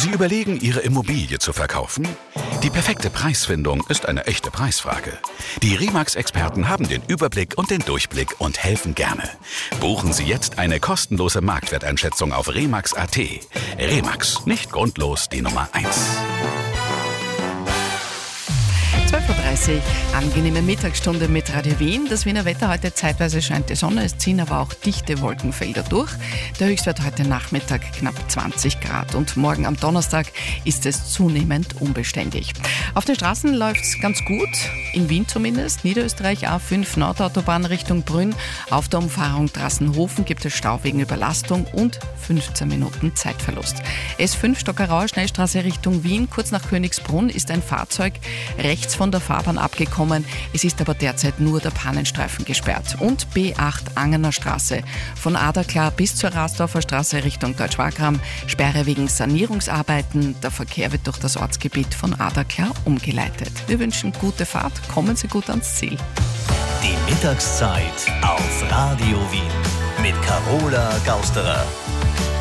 Sie überlegen, Ihre Immobilie zu verkaufen? Die perfekte Preisfindung ist eine echte Preisfrage. Die Remax-Experten haben den Überblick und den Durchblick und helfen gerne. Buchen Sie jetzt eine kostenlose Marktwerteinschätzung auf remax.at. Remax, nicht grundlos die Nummer 1. 12.30 Uhr, angenehme Mittagsstunde mit Radio Wien. Das Wiener Wetter heute: zeitweise scheint die Sonne, es ziehen aber auch dichte Wolkenfelder durch. Der Höchstwert heute Nachmittag knapp 20 Grad und morgen am Donnerstag ist es zunehmend unbeständig. Auf den Straßen läuft es ganz gut, in Wien zumindest. Niederösterreich A5 Nordautobahn Richtung Brünn. Auf der Umfahrung Drassenhofen gibt es Stau wegen Überlastung und 15 Minuten Zeitverlust. S5 Stockerauer Schnellstraße Richtung Wien. Kurz nach Königsbrunn ist ein Fahrzeug rechts von der Fahrbahn abgekommen. Es ist aber derzeit nur der Pannenstreifen gesperrt. Und B8 Angener Straße von Aderklar bis zur Rasdorfer Straße Richtung Deutsch-Wagram. Sperre wegen Sanierungsarbeiten. Der Verkehr wird durch das Ortsgebiet von Aderklar umgeleitet. Wir wünschen gute Fahrt. Kommen Sie gut ans Ziel. Die Mittagszeit auf Radio Wien mit Carola Gausterer.